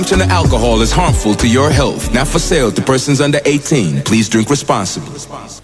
Consumption of alcohol is harmful to your health. Not for sale to persons under 18. Please drink responsibly.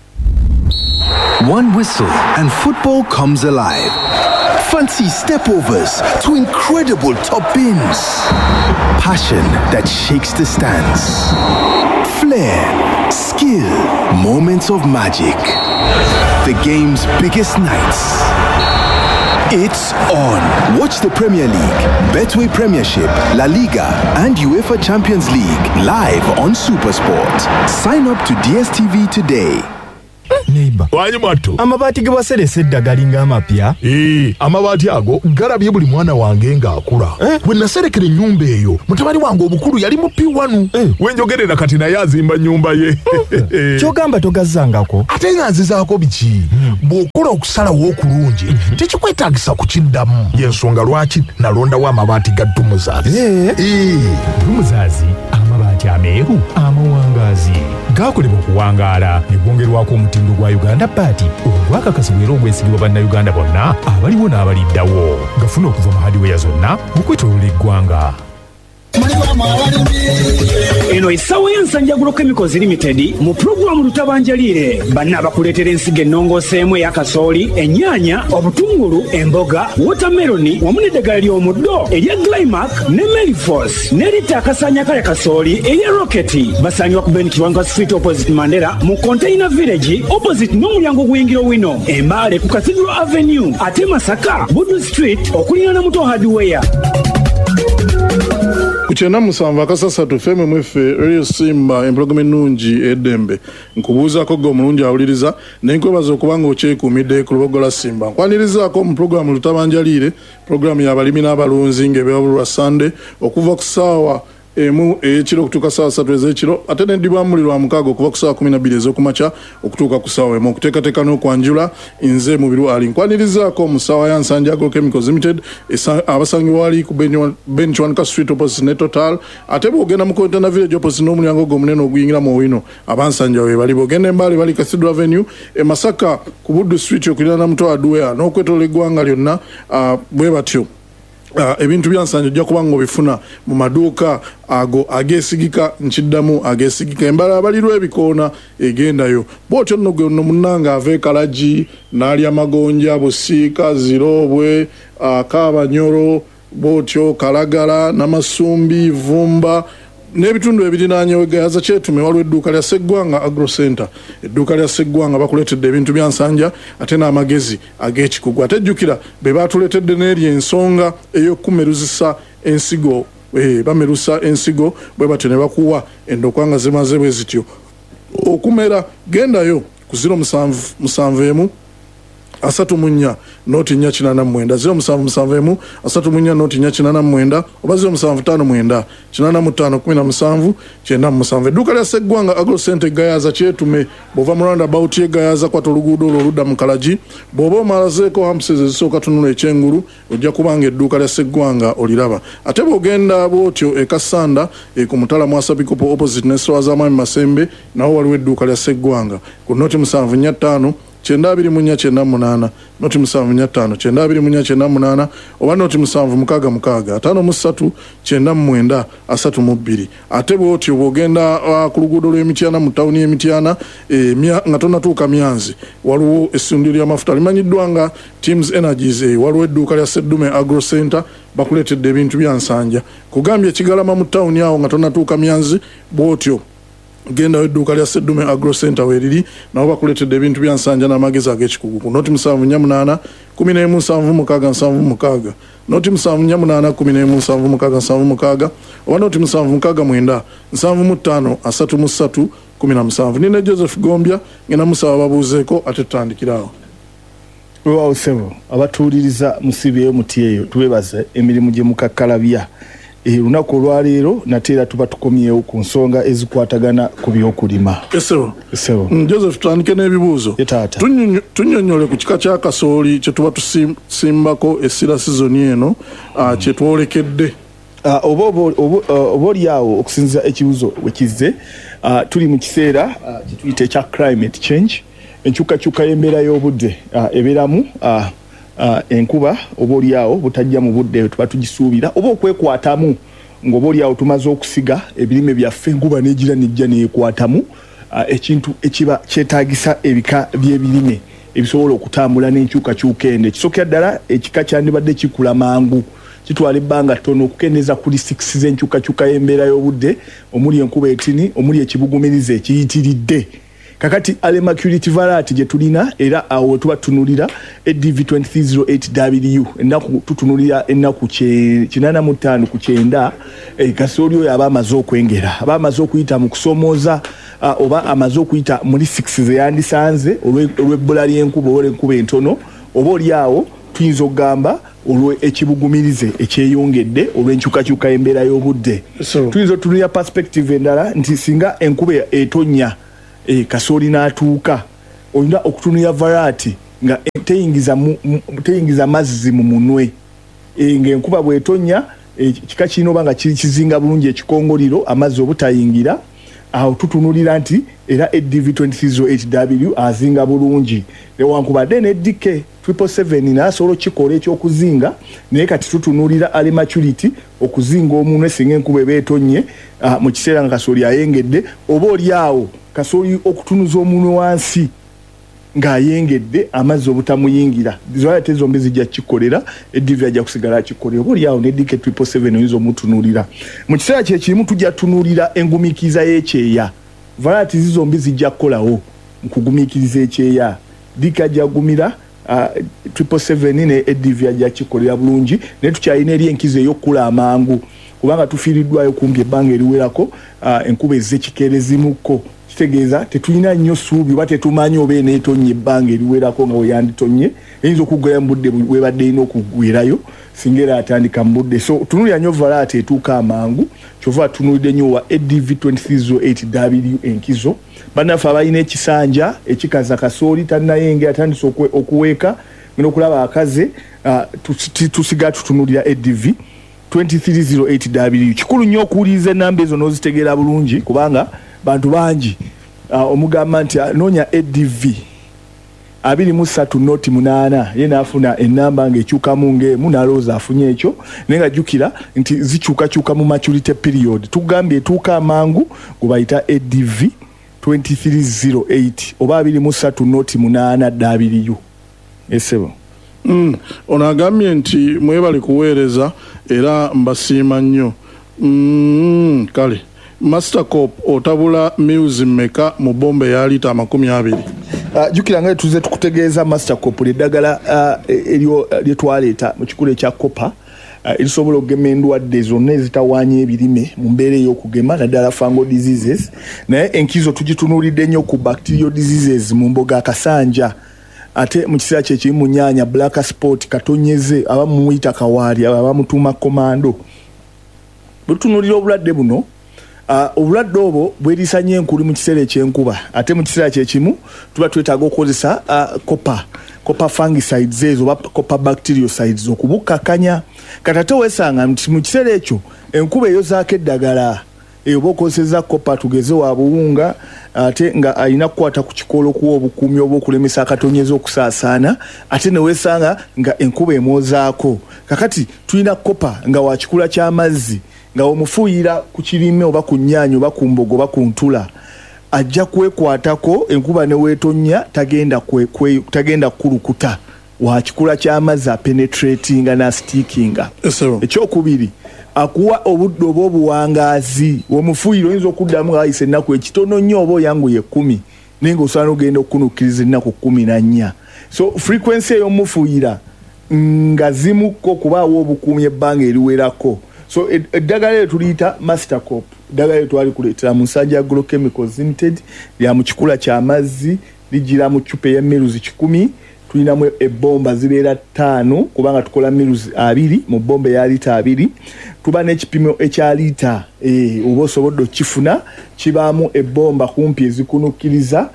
One whistle and football comes alive. Fancy stepovers to incredible top bins. Passion that shakes the stands. Flair, skill, moments of magic. The game's biggest nights. It's on. Watch the Premier League, Betway Premiership, La Liga, and UEFA Champions League live on SuperSport. Sign up to DSTV today. Neighbor. Wanyi mwatu. Amabati ge waserese eddagala nga amapya. Amabati ago galabye buli mwana wange nga akula. Bwe naserekera ennyumba eyo, mutabani wange omukulu yali mu P1. Wenjogerera kati naye azimba nnyumba ye. Kyogamba togazzangako. Ate nga nzizaako biki? Bw'okola okusalawo okulungi, tekikwetaagisa kukiddamu. Y'ensonga lwaki nalondawo amabaati ga Dumuzaazi. Dumuzaazi, amabaati ameeru, amawangaazi. Gaakolebwa okuwangaala ne gwongerwako omutindo gwa Uganda Party ogwakakasibwa era ogwesigibwa bannayuganda bonna abaliwo n'abaliddawo. Gafuna okuva mu hardware zonna okwetooloola eggwanga. Eno essawa y'ensanjagulo Chemicals Limited mu programu Lutabanjaliire banna bakuleetera ensigo ennongoseemu ey'akasooli, ennyaanya, obutungulu, emboga, watermeloni wamu n'eddagala ly'omuddo erya Glymac ne Melifos n'eritta akasaanya kale kasooli erya Roketi. Basangibwa ku Ben Kiwanga Street opposite Mandela mu Container Village opposite n'omulyango gw'ingiro wino Embaale ku Cathedral Avenue ate Masaka Buddu Street okuliraana Muto Hardware. Kuchena musanva akasasatu feme mwefe Radio Simba empologome nungi edembe nkubuuzaako gwe omulungi awuliriza nenkwebaza okubanga okyekuumidde ku lubogola Simba nkwanirizzaako mu programu Lutabanjaliire programu y'abalimi n'abalunzi ng'ebeera Sunday okuva ku ssaawa emu ekiro okutuuka ssaawa 3 ez'ekiro ate n'eddibwa mu muliro wa mukaaga okuva ku ssaawa 12 ez'okumakya okutuuka ku ssaawa emu okuteekateeka n'okwanjula nze Mubiru Ali nkwanirizzaako mu ssaawa ya Nsanjago Chemicals Limited abasangibwa wali ku Ben Kiwanuka Street opposite ne Total ate bw'ogenda mu Container Village opposite n'omulyango gw'omunene oguyingira mu Owino abansanja we bali bw'ogenda Embaale bali Cathedral Avenue e Masaka ku Buddu Street okuliraana Muto Hardware n'okwetooloola eggwanga lyonna bwe batyo. Ebintu byansanja ojja kuba ng'obifuna mu maduuka ago ageesigika nkiddamu ageesigika Embala abalirwa ebikoona egendayo bw'otyo nno gwe nno munnanga ava e Kalagi n'alya Magonja Busiika Zirobwe Kaabanyoro bw'otyo Kalagala Namasumbi Vumba n'ebitundu ebirinaanyewo Gayaza Kyetume waliwo edduuka lya Sseggwanga Agro Center edduuka lya Sseggwanga bakuleetedde ebintu byansanja ate n'amagezi ag'ekikugu ate jjukira be baatuleetedde n'eri ensonga ey'okumeruzisa ensigo bamerusa ensigo bwe batyo ne bakuwa endokwanga zimaze bwe zityo okumera gendayo ku 071 asatumunya noti nya 89 077 asatumunya noti nya 89 oba 075 85 17 duka lya Sseggwanga Agro Center Gayaza Kyetume bova mu roundabout ye Gayaza kwa toluguudo oludda mu Kalagi bwoba omalazeeko hamsez ezisooka tunula ekyengulu ojja kubanga edduuka lya Sseggwanga oliraba ate bw'ogenda bw'otyo e Kasanda ku Mutala Mwasabikopo opposite ne Swaza Mwami Masembe nawo waliwo edduuka lya Sseggwanga ku noti 75 928 noti 75 928 oba noti 766 5 3 9 ate bw'otyo bw'ogenda ku luguudo lw'Emityana mu tawuni y'Emityana nga tonnatuuka Myanzi waliwo essundiro ly'amafuta limanyiddwa nga Teams Energies waliwo edduuka lya Seddume Agro Center bakuleetedde ebintu byansanja kugambye Kigalama mu tawuni awo nga tonnatuuka Myanzi bw'otyo genda edduuka lya Seddume Agro Center weriri nabo bakuleetedde ebintu byansanja n'amagezi ag'ekikugu ku noti 78 1176 noti 78 1176 oba noti 769 75 33 17 nina Joseph Gombya ngena musaba babuuzeeko ate tutandikirawo. Lwawo sebo abatuuliriza musibeyo muti eyo tubebaze emirimu gye mukakkalabya lunaku olwaleero nateera tuba tukomyewo ku nsonga ezikwatagana ku by'okulima. Sebo Joseph tutandike n'ebibuuzo tunnyonnyole ku kika kya kasooli kye tuba tusimbako essira sizoni eno kye twolekedde oba olyawo okusinziza ekibuuzo wekizze tuli mu kiseera kyetuyita ekya climate change enkyukakyuka y'embeera y'obudde ebeeramu enkuba oba olyawo butajja mu budde tuba tugisuubira oba okwekwatamu ng'oba awo tumaze okusiga ebirime byaffe enkuba n'egira n'ejja neekwatamu ekintu ekiba kyetaagisa ebika by'ebirime ebisobola okutambula n'enkyukakyuka eno ekisookera ddala ekika kyandibadde kikula mangu kitwala ebbanga ttono okukendeeza kuli 6 z'enkyukakyuka y'embeera y'obudde omuli enkuba etini omuli ekibugumiriza ekiyitiridde kakati Alemaculity variety gye tulina era awo tuba tunulira EDV 2308W ennaku tutunulira ennaku 85 ku 9 kasooli oyo aba amaze okwengera aba amaze okuyita mu kusomooza oba amaze okuyita muri 6 ze yandisanze olw'ebbula ly'enkuba oba enkuba entono oba oli awo tuyinza okugamba olw'ekibugumirize ekyeyongedde olw'enkyukakyuka y'embeera y'obudde tuyinza otunulira perspective endala nti singa enkuba etonnya kasooli n'atuuka olina okutunulira variety nga teyingiza mazzi mu munwe ng'enkuba bw'etonnya kika kirina oba nga kizinga bulungi ekikongoliro amazzi obutayingira awo tutunulira nti era EDV 2308W azinga bulungi newankubadde n'eddike 777 n'asobola okikola ekyokuzinga naye kati tutunulira Alemaculity okuzinga omunwe singa enkuba eba etonye mu kiseera nga kasooli ayengedde oba oli awo kasooli okutunuza omunwe wansi ng'ayengedde amazzi obutamuyingira zoyate zombi zijja kikolera EDV ajja kusigala kikolera oba oli awo n'eddike 777 oyinza omutunulira mu kiseera kye kirimu tujja tunulira engumiikiriza y'ekyeya variety zombi zijja kukolawo mu kugumiikiriza ekyeya dika ajja gumira 777 ne EDV ajja kikolera bulungi naye tukyalina eri enkizo ey'okkula amangu kubanga tufiiriddwayo kumpi ebbanga eriwerako enkuba ez'ekikeerezimukko kitegeeza tetulina nnyo ssuubi oba tetumanyi oba eneetonnya ebbanga eriwerako nga weyanditonye eyinza okuggwera mu budde webadde erina okuggwerayo singa era atandika mu budde so tunulira nnyo variety etuuka amangu kyova tunulidde nnyo wa EDV 2308W enkizo bannaffe abalina ekisanja ekikaza kasooli tannayengera atandise okuweeka ngenda okulaba akaze tusiga tutunulira EDV 2308W kikulu nnyo okuwuliriza ennamba ezo n'ozitegeera bulungi kubanga bantu bangi omugamba nti noonya EDV 2308 ye naafuna ennamba ng'ekyukamu ng'emu n'alowooza afunye ekyo naye nga jjukira nti zikyukakyuka mu maturity period tugambye etuuka amangu gwe bayita EDV 2308 oba 2308W esebo ono agambye nti mwebale kuweereza era mbasiima nnyo kale Master Corp otabula mills mmeka mu bomba ya lita 20. Jukira nga tuze tukutegeeza Master Corp eddagala eryo lyetwaleeta mu kikule kya copper erisobola okugema endwadde zonna ezitawaanya ebirime mu mbeera ey'okugema naddala fungal diseases naye enkizo tugitunuulidde nnyo ku bacterial diseases mu mboga akasanja ate mu kiseera kye kiri mu nyaanya black spot katonyeze abamu muyita kawaali abamutuuma komando butunuulira obulwadde buno obulwadde obwo bweriisa nnyo enkuli mu kiseera ekyenkuba ate mu kiseera kyekimu tuba twetaaga okukozesa copper fungicides ezo oba copper bacteriocides okubukkakanya kati ate weesanga nti mu kiseera ekyo enkuba eyozaako eddagala eyo oba okozeseza copper tugeze wa buwunga ate nga alina kukwata ku kikolo okuwa obukuumi oba okulemesa akatonyezo okusaasaana ate ne weesanga nga enkuba emwozaako kakati tulina copper nga wa kikula ky'amazzi nga omufuuyira ku kirime oba ku nnyaanya oba ku mbogo oba ku ntula ajja kwekwatako enkuba ne weetonnya tagenda kulukuta wa kikula ky'amazzi apenetratinga n'asitiikinga ekyokubiri akuwa obudde oba obuwangaazi omufuuyira oyinza okuddamu nga wayisa ennaku ekitono nnyo oba oyanguye 10 naye ng'osaana ogenda okunukkiriza ennaku 14 so frequency ey'omufuuyira nga zimukko kubaawo obukuumi ebbanga eriwerako so eddagala lyo tuliyita Master Corp eddagala lyo twali kuleetera mu Nsanja Agrochemicals Limited lya mu kikula ky'amazzi lijira mu cupa ya miruzi 10 tulinamu ebbomba zibeera 5 kubanga tukola miruzi 2 mu bomba ya lita 2 tuba n'ekipimo ekya lita oba osobodde okifuna kibaamu ebbomba kumpi ezikunukkiriza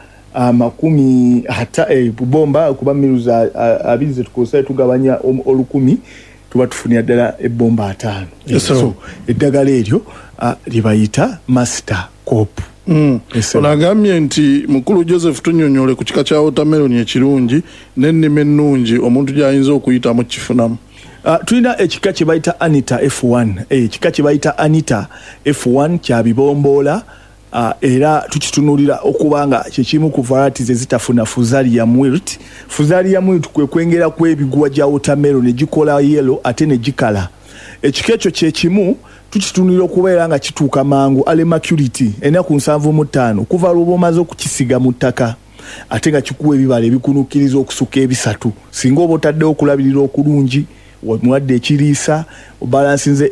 10 bomba kuba miruzi 2 zetukozesa tugabanya 10 tuba tufunira ddala ebbomba 5 so eddagala eryo libayita Master Corp. Onagambye nti mukulu Joseph tunyonyole ku kika kya watermelon ekirungi n'ennima ennungi omuntu gy'ayinza okuyitamu kifunamu tulina ekika kye bayita Anita F1 ekika kye bayita Anita F1 kya bibomboola era tukitunulira okubanga kyekimu ku varieties ezitafuna Fusarium wilt. Fusarium wilt kwe kwengera kw'ebiguwa gya watermelon ne gikola yellow ate ne gikala. Ekika ekyo kyekimu tukitunulira okubeera nga kituuka mangu ale maturity ennaku 75 kuva lwoba omaze okukisiga mu ttaka ate nga kikuwa ebibala ebikunukkiriza okusuka ebisatu singa oba otaddewo okulabirira okulungi muwadde ekiriisa obalansinze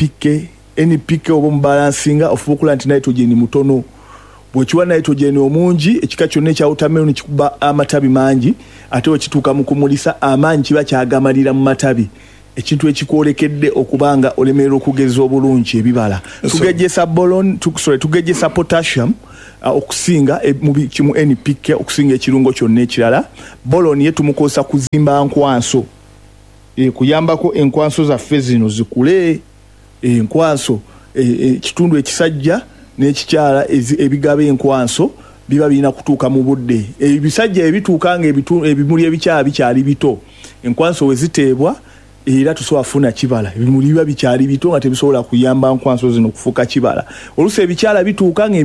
NPK oba omubalansinga ofuba okulaba nti nitrogen mutono bwekiwa nitrogen omungi ekika kyonna ekya watermelon kikuba amatabi mangi ate wekituuka mu kumulisa amaanyi kiba kyagamalira mu matabi ekintu ekikwolekedde okubanga olemerera okugeza obulungi ebibala tugejesa potassium okusinga mu NPK okusinga ekirungo kyonna ekirala. Bolon ye tumukozesa kuzimba nkwanso kuyambako enkwanso zaffe zino zikule enkwanso kitundu ekisajja n'ekikyala ebigaba enkwanso biba birina kutuuka mu budde ebisajja ebituukanga ebimuli ebikyala bikyali bito enkwanso we ziteebwa era tusobola funa kibala ebimuli biba bikyali bito nga tebisobola kuyamba nkwanso zino okufuuka kibala oluusi ebikyala bituukanga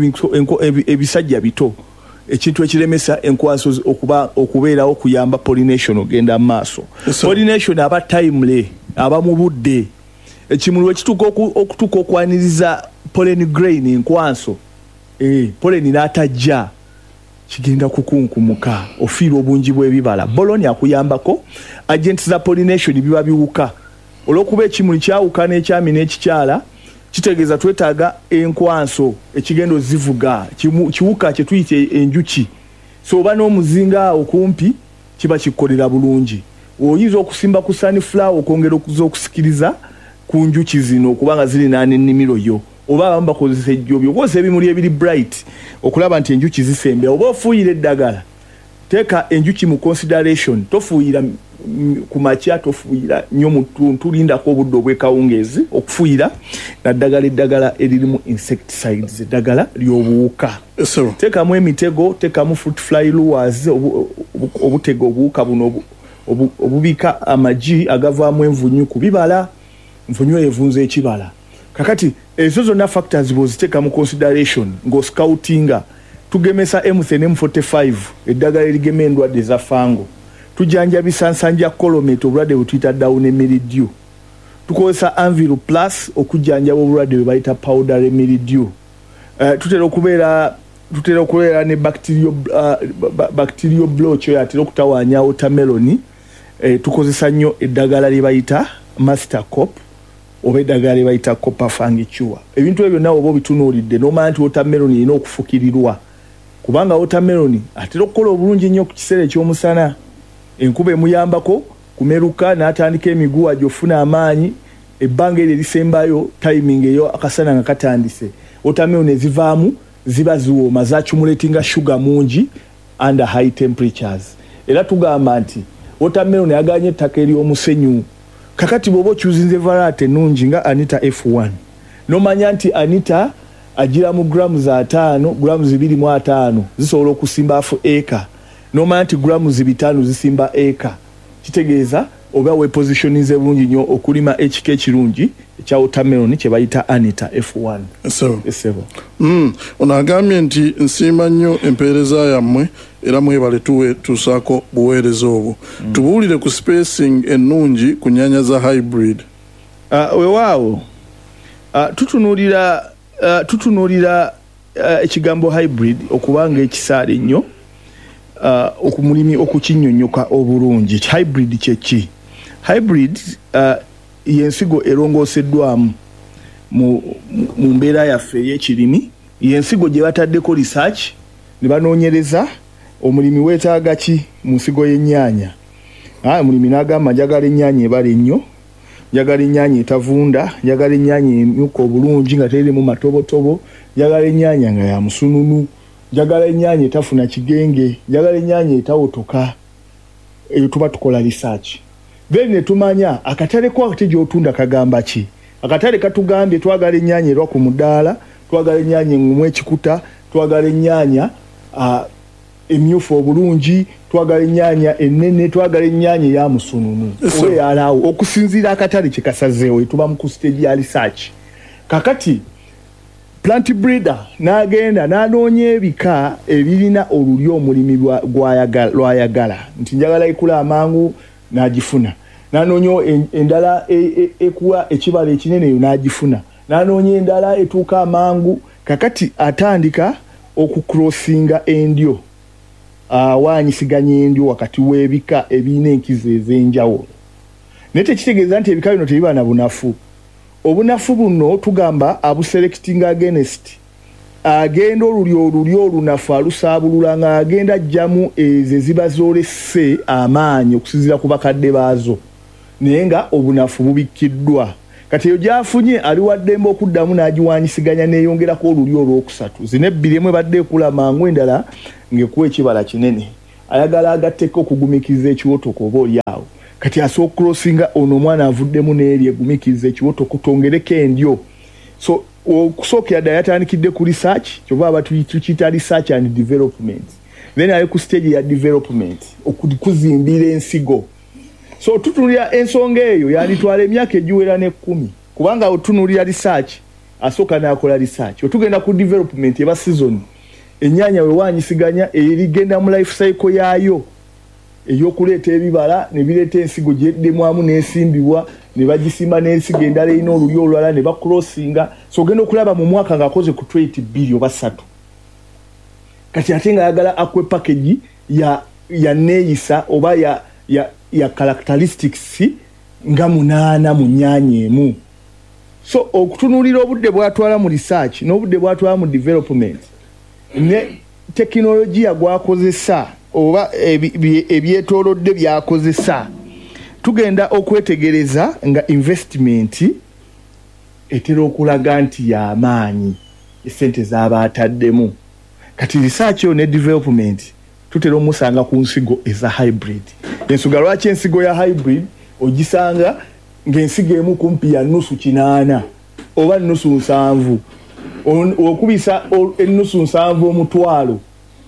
ebisajja bito ekintu ekiremesa enkwanso okubeerawo okuyamba pollination ogenda mu maaso. Pollination aba timely aba mu budde ekimuli ekituuka okutuuka okwaniriza pollen grain enkwanso pollen n'atajja kigenda kukunkumuka ofiira obungi bw'ebibala. Boloni akuyambako agents za pollination biba biwuka olw'okuba ekimuli kyawuka n'ekyami n'ekikyala kitegeeza twetaaga enkwanso ekigendo zivuga kiwuka kye tuyita enjuki so oba n'omuzinga okumpi kiba kikolera bulungi. Oyinza okusimba ku sunflower okwongera okusikiriza ku njuki zino okubanga zirina n'ennimiro yo oba abamu bakozesa ejjobyo okozesa ebimuli ebiri bright okulaba nti enjuki zisembera. Oba ofuuyira eddagala teeka enjuki mu consideration tofuuyira ku makya tofuuyira nnyo mu ttuntu lindako obudde obw'ekawungeezi okufuuyira naddagala eddagala eririmu insecticides eddagala ly'obuwuka. Teekamu emitego teekamu fruit fly lures obutego obuwuka buno obubika amagi agavaamu envunyu ku bibala nvunyu evunza ekibala. Kakati ezo zonna factors boziteeka mu consideration ng'oscoutinga tugemesa M10 M45 eddagala erigema endwadde za fango tujanjabisa nsanja colomate obulwadde bwe tuyita down mildew tukozesa Anvil Plus okujjanjaba obulwadde bwe bayita powdery mildew. Tutera okubeera ne bacterial blotch yatera okutawaanya watermelon tukozesa nnyo eddagala lye bayita master cop oba eddagala lye bayita copper fungicide. Ebintu ebyo nawe oba obitunuulidde n'omanya nti watermelon erina okufukirirwa kubanga watermelon atera okukola obulungi nnyo ku kiseera ekyomusana enkuba emuyambako kumeruka n'atandika emiguwa gy'ofuna amaanyi ebbanga eryo erisembayo timing eyo akasana nga katandise watermelon ezivaamu ziba ziwooma zaccumulatinga sugar mungi under high temperatures era tugamba nti watermelon yaganye ettaka ery'omusenyu. Kakati bw'oba okyuzinze variety ennungi nga Anita F1 n'omanya nti Anita agira mu grams 5 grams 2.5 zisobola okusimba afu eka n'omanya nti grams 5 zisimba eka kitegeeza oba wepositionize bulungi nnyo okulima HK kirungi ekya watermelon kye bayita Anita F1. Ono agambye nti nsiima nnyo empeereza yammwe era mwebale tusaako buweereza obwo. Tubuulire ku spacing ennungi ku nnyaanya za hybrid. Weewaawo tutunuulira ekigambo hybrid okubanga ekisaale nnyo okumulimi okukinnyonnyoka obulungi. Hybrid kyeki? Hybrid yensigo erongooseddwamu mu mbeera yaffe ey'ekirimi yensigo gye bataddeko research ne banoonyereza omulimi weetaaga ki mu nsigo y'ennyaanya. Omulimi n'agamba njagala ennyaanya ebala ennyo, njagala ennyaanya etavunda, njagala ennyaanya emyuka obulungi nga terimu matobotobo, njagala ennyaanya nga ya musununu, njagala ennyaanya etafuna kigenge, njagala ennyaanya etawotoka. Eyo tuba tukola research. Then ne tumanya akatale kwakati gy'otunda kagamba ki? Akatale katugambye twagala ennyaanya erwa ku mudaala, twagala ennyaanya engumu ekikuta, twagala ennyaanya emyufu obulungi, twagala ennyaanya ennene, twagala ennyaanya eya musununu. Owe yalawo okusinziira akatale kye kasazeewo tuba mu ku stage ya research. Kakati plant breeder n'agenda n'anoonya ebika ebirina olulyo omulimi lwayagala nti njagala ekula amangu n'agifuna. N'anoonya endala ekuwa ekibala ekinene eyo n'agifuna. N'anoonya endala etuuka amangu. Kakati atandika okucrossinga endyo. Waanyisiganya endyo wakati w'ebika ebirina enkizo ez'enjawulo. Naye tekitegeeza nti ebika bino tebiba na bunafu. Obunafu buno tugamba abuselecting against. Agenda olulyo olunafu alusaabulula ng'agenda ajjamu ezo eziba zoolese amaanyi okusinziira ku bakadde baazo. Naye nga obunafu bubikkiddwa. Kati eyo gy'afunye aliwaddembe okuddamu n'agiwaanyisiganya n'eyongerako olulyo olwokusatu. Zino ebbiri emu ebadde ekula mangu endala ng'ekuwa ekibala kinene. Ayagala agatteko okugumikiza ekiwotoko oba olyawo. Kati asooka crossinga ono omwana avuddemu n'eri egumikiriza ekiwotoko tongereko endyo. So okusookera ddala yatandikidde ku research, kyova tukiyita research and development. Then ali ku stage ya development okuzimbira ensigo. So tutunulira ensonga eyo yalitwala emyaka egiwera ne10 kubanga otunulira research asooka n'akola research. Otugenda ku development eba season ennyaanya we waanyisiganya erigenda mu life cycle yaayo eyokuleeta ebibala ne bireeta ensigo gyeddemwamu n'esimbibwa ne bagisimba n'ensigo endala erina olulyo olulala ne bakrossinga. So ogenda okulaba mu mwaka ng'akoze ku 20 billion oba 3. Kati ate nga ayagala akwe package ya neeyisa oba ya characteristics nga 8 mu nnyaanya emu. So okutunuulira obudde bw'atwala mu research n'obudde bw'atwala mu development ne tekinologiya gwakozesa oba ebyetoolodde byakozesa, tugenda okwetegereza nga investment etera okulaga nti y'amaanyi esente z'abaataddemu. Kati research ne development tutera omusanga ku nsigo eza hybrid. Ensonga lwaki ensigo ya hybrid ogisanga ng'ensigo emu kumpi ya nusu 8 oba nusu 7 okubisa nusu 7 omutwalo.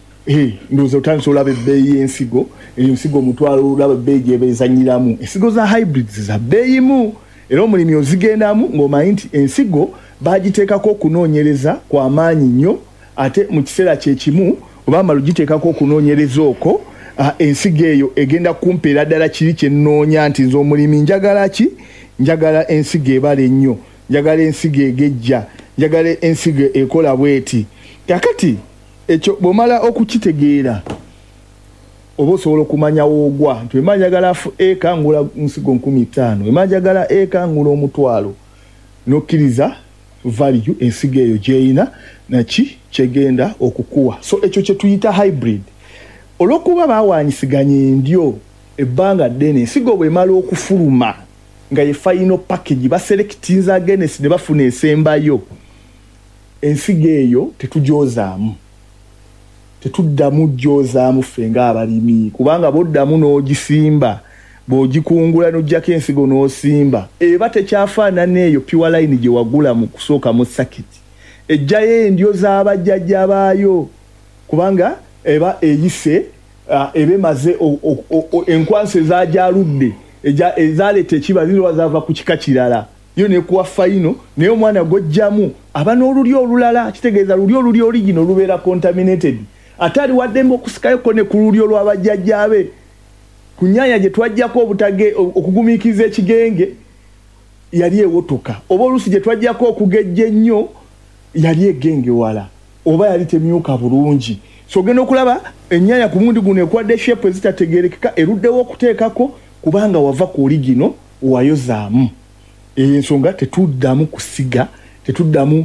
Ndoza utandise olaba ebbeeyi y'ensigo, ensigo omutwalo olaba ebbeeyi gyebezanyiramu. Ensigo za hybrids za bbeeyi mu era omulimi ozigendamu ng'omanyi nti ensigo bagiteekako okunoonyereza kwa maanyi nnyo, ate mu kiseera kyekimu oba malugiteekako okunoonyereza okwo ensigo eyo egenda kumpeera ddala kiri kye nnoonya nti nze omulimi njagala ki? Njagala ensigo ebala ennyo, njagala ensigo egejja, njagala ensigo ekola bweti. Kakati ekyo bw'omala okukitegeera oba osobola okumanya woogwa nti wema njagala eka ngula nsigo 15,000, wema njagala eka ngula omutwalo, n'okkiriza value ensigo eyo gy'eyina naki kyegenda okukuwa. So ekyo kye tuyita hybrid. Olw'okuba baawaanyisiganya endyo ebbanga ddene, ensigo bw'emala okufuluma nga ye final package baselectinza against ne bafuna ensembayo, ensigo eyo tetugyozaamu. Tetuddamu gyozaamu ffe ng'abalimi kubanga boddamu n'ogisimba bw'ogikungula n'oggyako ensigo n'osimba eba tekyafaanana eyo pure line gye wagula mu kusooka mu saketi. Ejjayo endyo z'abajjajja baayo kubanga eba eyise eba emaze enkwanso ezaagyaludde ezaleeta ekiba zirwa zaava ku kika kirala yo nekuwa fayino naye omwana gojjamu aba n'olulyo olulala, kitegeeza lulyo origino lubeera contaminated. Atali waddembe okusikayoko ne ku lulyo lw'abajjajjaabe. Ku nnyaanya gye twajjako obutage okugumiikiza ekigenge yali ewotoka, oba oluusi gye twajjako okugejja ennyo yali egenge wala oba yali temyuka bulungi. So ogenda okulaba ennyaanya ku mundi guno ekwadde shape ezitategeerekeka eruddewo okuteekako kubanga wava ku origino wayozaamu. Ensonga tetuddamu kusiga, tetuddamu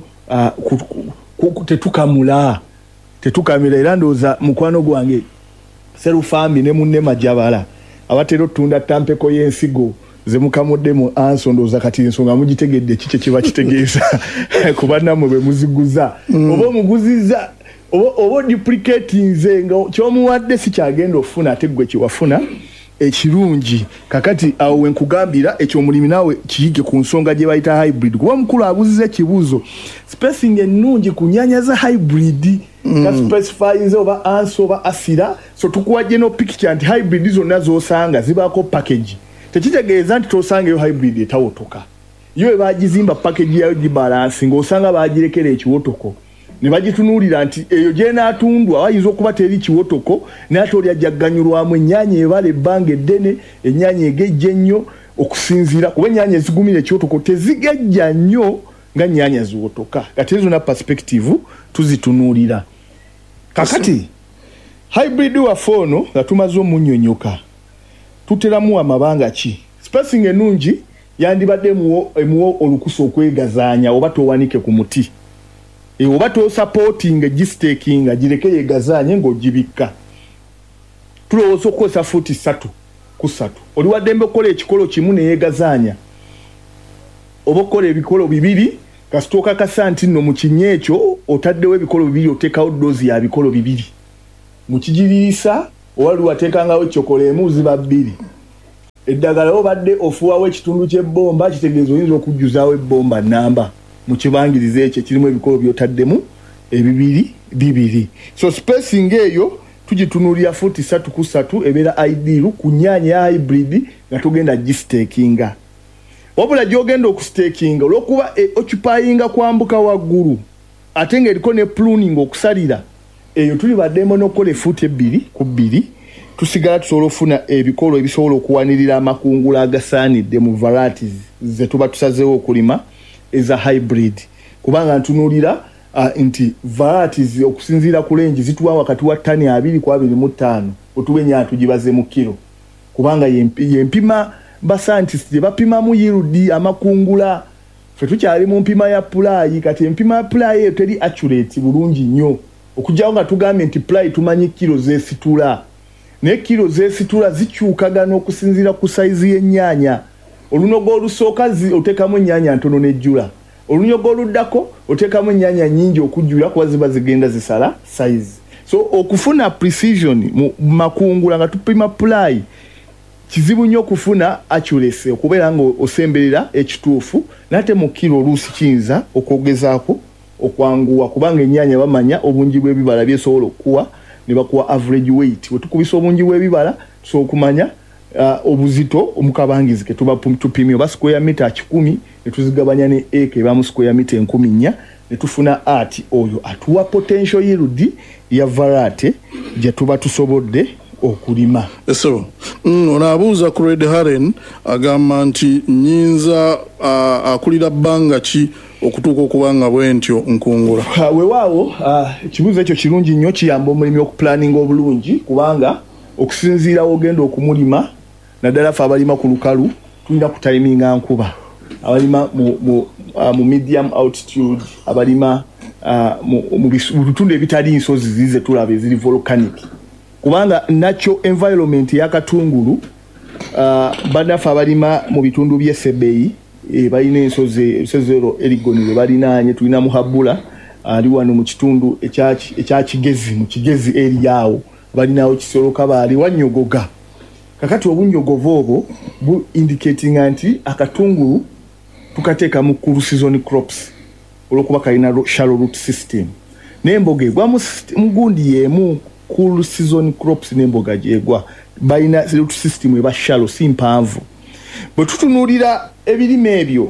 tetukamula, tetukamira. Era ndowooza mukwano gwange Serufambi ne munne Majabala abatera otunda tampeko y'ensigo ze mukamuddemu anso ndowooza kati ensonga mugitegedde kiki kiba kitegeeza kuba nammwe bwe muziguza oba omuguziza oba duplicating nze nga ky'omuwadde si kyagenda ofuna ate ggwe kiwafuna ekirungi kakati awo wenkugambira ekyo omulimi nawe kiyige ku nsonga gye bayita hybrid kuba mukulu abuziza ekibuuzo spacing ennungi ku nnyanya za hybrid nga specifies oba ansi oba asira so tukuwa general picture nti hybrid zonna z'osanga zibaako package tekitegeeza nti tosangayo hybrid etawotoka yo ebagizimba package yayo gibalansi ng'osanga bagirekera ekiwotoko ne bagitunuulira nti eyo gy'enaatundwa wayinza okuba teri kiwotoko naate oli ajjagganyulwamu ennyaanya ebala ebbanga eddene ennyaanya egejja ennyo okusinziira kuba ennyaanya ezigumira ekiwotoko tezigejja nnyo nga nnyaanya ziwotoka kati ezo na perspective tuzitunuulira kakati hybrid waffe ono nga tumaze omunnyonnyoka tuteramu amabanga ki spacing ennungi yandibadde emuwo olukusa okwegazaanya oba towanike ku muti oba tosupporting gistaking gireke yegazaanye ng'ogibikka tulowooza okukozesa fuuti 3 ku 3 oli waddembe okukola ekikolo kimu ne yegazaanya oba okukola ebikolo 2 kasitooka kasa nti nno mu kinnya ekyo otaddewo ebikolo 2 oteekawo doozi ya bikolo 2 mu kigiriisa oba lwateekangawo ekyokola emu ziba 2 eddagala obadde ofuwawo ekitundu ky'ebbomba kitegeeza oyinza okujjuzaawo ebbomba namba mu kibangiriza ekyo kirimu ebikolo byotaddemu ebibiri so spacing eyo tugitunuulira fuuti 3 ku 3 ebeera ideal ku nnyaanya ya hybrid nga tugenda gistakinga wabula gy'ogenda okustakinga olw'okuba occupyinga kwambuka waggulu ate ng'eriko ne pruning okusalira eyo tuli baddemu n'okukola fuuti 2 ku 2 tusigala tusobola ofuna ebikolo ebisobola okuwanirira amakungula agasaanidde mu varieties ze tuba tusazeewo okulima eza hybrid kubanga ntunuulira nti varieties okusinziira ku lengi zituwa wakati wa ttani 2 ku 25 otubenya tugibaze mu kilo kubanga yempima ba scientists gye bapimamu yield amakungula fe tukyali mu mpima ya pulayi kati empima ya pulayi eyo teri accurate bulungi nnyo okujjawo nga tugambye nti pulayi tumanyi kilo z'esitula naye kilo z'esitula zikyukagana okusinziira ku sayizi y'ennyaanya olunogo olusooka oteekamu ennyaanya ntono n'ejjula olunyogo oluddako oteekamu ennyaanya nnyingi okujjula kuba ziba zigenda zisala sayizi so okufuna precision mu makungula nga tupima pulayi kizibu nnyo okufuna accuracy okubeera nga osemberera ekituufu nate mu kilo oluusi kiyinza okwogezaako okwanguwa kubanga ennyaanya bamanya obungi bw'ebibala byesobola okukuwa ne bakuwa average weight wetukubisa obungi bw'ebibala tusobola okumanya obuzito omukabangizi ke tuba tupimye oba square meter 10 ne tuzigabanya ne eka eba mu square meter 10 ne tufuna ati oyo atuwa potential yield ya variety gye tuba tusobodde okulima. So, onaabuuza ku Red Haren agamba nti nyinza akulira bbanga ki okutuuka okubanga bwentyo nkungula. Weewaawo ekibuuzo ekyo kirungi nnyo kiyamba omulimi okupulaninga obulungi kubanga okusinziira ogenda okumulima naddala ffe abalima ku lukalu tulina kutayiminga nkuba abalima mu medium altitude abalima mu bitundu ebitali nsozi zize tulaba eziri volcanic kubanga nacho environment ya katungulu banafa abalima mu bitundu by'Esebeyi balina ensozi sezero erigonire balinaanye tulina muhabula ali wano mu kitundu ekya Kigezi mu Kigezi eriyawo balinawo kisoloka bali wanyogoga kakati obunyogovu obwo bu indicating anti akatungulu tukateeka mu cool season crops olwokuba kalina shallow root system n'emboga egwa mu gundi yemu cool season crops n'emboga gyegwa balina root system eba shallow si mpanvu bwe tutunuulira ebirime ebyo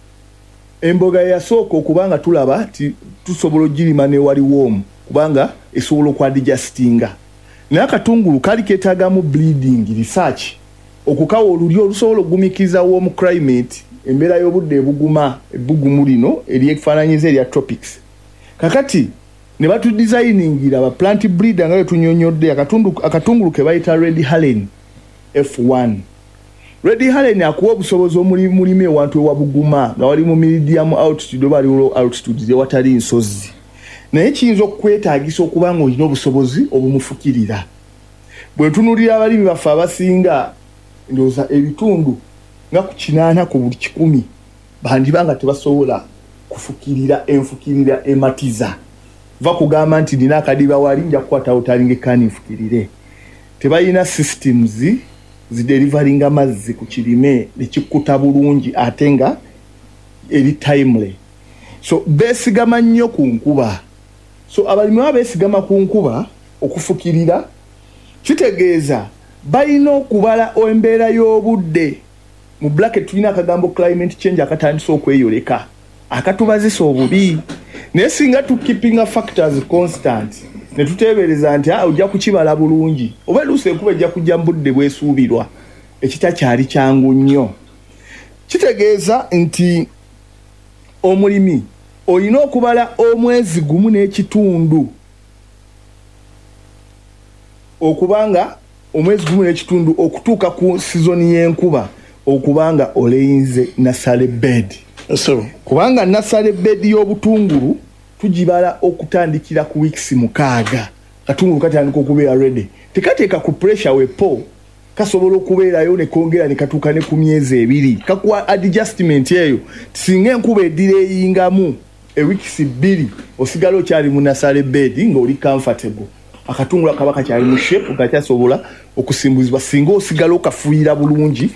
emboga yasooka okubanga tulaba tusobola ogirima ne wali warm kubanga esobola okwadigestinga naye akatungulu kali keetaagamu bleeding research okukawa olulyo olusobola okugumikiza warm climate embeera y'obudde ebbugumu lino eryefaananyiza erya tropics kakati ne batudesigningira ba plant breeder nga tunyonyodde akatungulu ke bayita Red Haren F1 Red Haren akuwa obusobozi omulimi ewantu ewabuguma nga wali mu medium altitude oba low altitude gye watali nsozi naye kiyinza okwetaagisa okuba nga olina obusobozi obumufukirira bwe tunulira abalimi baffe abasinga ndowooza ebitundu nga ku 8 ku buli 100 bandibanga tebasobola kufukirira enfukirira ematiza va kugamba nti nina akadiba wali nja kukwata utalinga ekani nfukirire tebalina systems zideliveringa amazzi ku kirime nekikuta bulungi ate nga eri timely. So besigama nnyo ku nkuba. So abalimi abesigama ku nkuba okufukirira kitegeeza balina okubala embeera y'obudde. Mu bracket tulina akagambo climate change akatandisa okweyoleka akatubazisa obubi. Naye singa tukipinga factors constant ne tuteebereza nti ojja kukibala bulungi oba luuse enkuba ejja kujja mu budde bwesuubirwa ekitakyali kyangu nnyo. Kitegeeza nti omulimi olina okubala omwezi gumu n'ekitundu okubanga omwezi gumu n'ekitundu okutuuka ku sizoni y'enkuba okubanga oleyinze nursery bed. Kubanga nursery bed y'obutungulu tugibala okutandikira ku weeks 6 katungulu katandika okubeera ready. Tekateeka ku pressure wepo kasobola okubeerayo ne kongera ne katuuka ne ku myezi 2 kakuwa adjustment eyo singa enkuba edireyingamu weeks 2 osigala okyali mu nursery bed ng'oli comfortable. Akatungulu akaba kakyali mu shape nga kyasobola okusimbuzibwa singa osigala okafuuyira bulungi